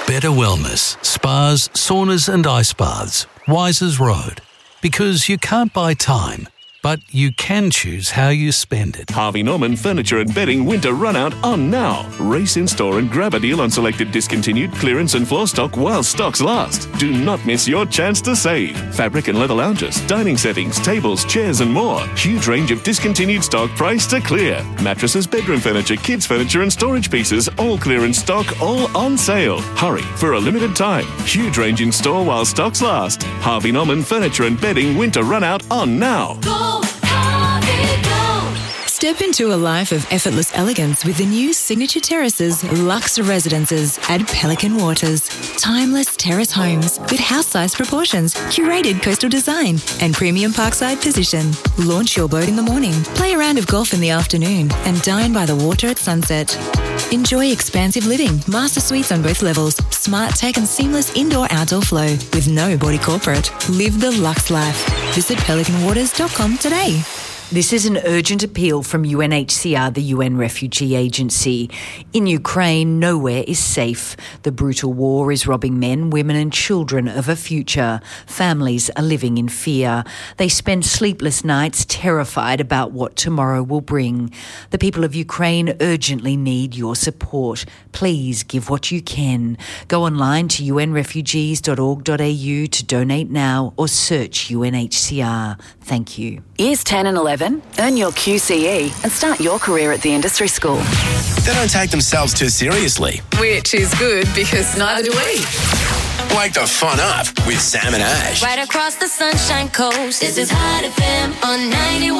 Better Wellness, spas, saunas and ice baths. Wisers Road. Because you can't buy time, but you can choose how you spend it. Harvey Norman Furniture and Bedding winter run-out on now. Race in store and grab a deal on selected discontinued clearance and floor stock while stocks last. Do not miss your chance to save. Fabric and leather lounges, dining settings, tables, chairs and more. Huge range of discontinued stock priced to clear. Mattresses, bedroom furniture, kids furniture and storage pieces, all clearance stock, all on sale. Hurry for a limited time. Huge range in store while stocks last. Harvey Norman Furniture and Bedding winter run-out on now. Go, Harvey, go. Step into a life of effortless elegance with the new Signature Terraces Luxe Residences at Pelican Waters. Timeless terrace homes with house-sized proportions, curated coastal design and premium parkside position. Launch your boat in the morning, play a round of golf in the afternoon and dine by the water at sunset. Enjoy expansive living, master suites on both levels, smart tech and seamless indoor-outdoor flow with no body corporate. Live the luxe life. Visit pelicanwaters.com today. This is an urgent appeal from UNHCR, the UN Refugee Agency. In Ukraine, nowhere is safe. The brutal war is robbing men, women and children of a future. Families are living in fear. They spend sleepless nights terrified about what tomorrow will bring. The people of Ukraine urgently need your support. Please give what you can. Go online to unrefugees.org.au to donate now or search UNHCR. Thank you. Years 10 and 11, earn your QCE and start your career at the industry school. They don't take themselves too seriously. Which is good because neither do we. Wake the fun up with Sam and Ash. Right across the Sunshine Coast. This is Hot FM on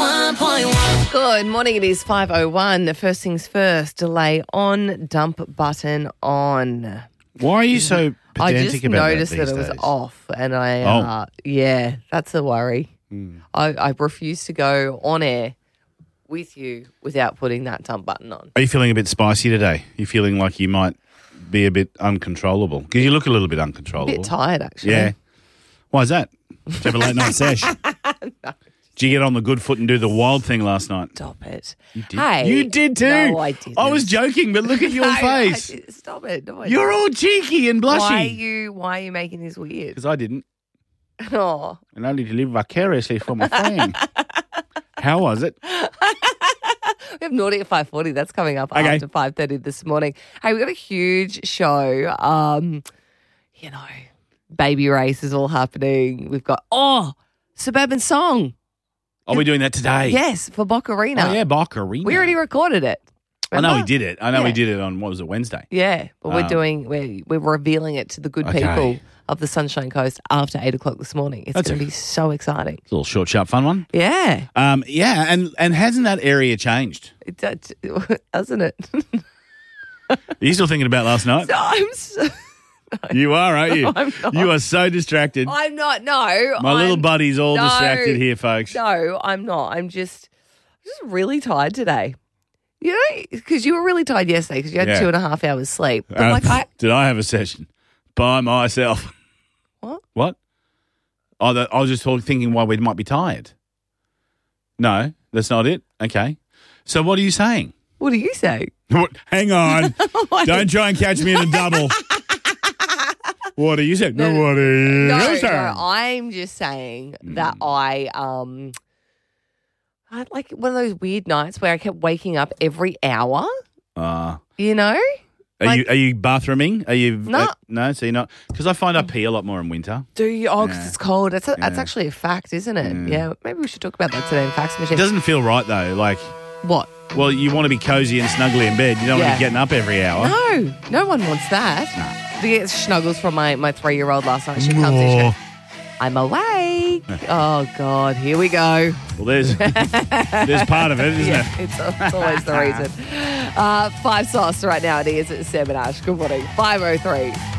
91.1. Good morning, it is 5:01. First things first, delay on, dump button on. Why are you so I pedantic just about noticed that that it was days? off and yeah, that's a worry. I refuse to go on air with you without putting that dump button on. Are you feeling a bit spicy today? You feeling like you might be a bit uncontrollable? Because you look a little bit A uncontrollable. bit tired, actually. Yeah. Why is that? Did you have a late night sesh? No. Did you get on the good foot and do the wild thing last night? Stop it. You did. Hey. You did too. No, I didn't. I was joking, but look at your No, face. Stop it. No, I You're didn't. all cheeky and Why blushy. are you making this weird? Because I didn't. Oh. And only to live vicariously for my friend. How was it? We have Naughty at 5:40. That's coming up Okay. after 5:30 this morning. Hey, we've got a huge show. Baby race is all happening. We've got, Suburban Song. Are we doing that today? Yes, for Boc Arena. Oh, yeah, Boc Arena. We already recorded it. I know we Remember? did it. I know we Yeah. did it on, what was it, Wednesday? Yeah, but we're revealing it to the good Okay. people of the Sunshine Coast after 8 o'clock this morning. It's That's going to be so exciting. It's a little short, sharp, fun one. Yeah, Yeah, and hasn't that area changed? hasn't it? Are you still thinking about last night? I'm so, You are, aren't you? I'm not. You are so distracted. I'm not. No, My little buddy's all No. distracted here, folks. No, I'm not. I'm just really tired today. You know, because you were really tired yesterday because you had Yeah. 2.5 hours sleep. But Did I have a session by myself? What? What? Oh, I was just thinking why we might be tired. No, that's not it. Okay. So what are you saying? What do you say? Hang on. Don't try and catch me in a double. What are you saying? No, what are you No, saying? I'm just saying that I had like one of those weird nights where I kept waking up every hour. You know? Are you bathrooming? Are you No. no? So you're not, because I find I pee a lot more in winter. Do you? Oh, because Yeah. it's cold. That's Yeah. actually a fact, isn't it? Mm. Yeah. Maybe we should talk about that today in fax It machine. doesn't feel right though. Like, What? well, you want to be cozy and snuggly in bed. You don't want Yeah. to be getting up every hour. No one wants that. To get snuggles from my 3-year-old last night. She comes in, she goes, I'm awake. Oh, God, here we go. Well, there's part of it, isn't it? It's always the reason. 5 sauce right now. It is at 7 Ash. Good morning. 5:03.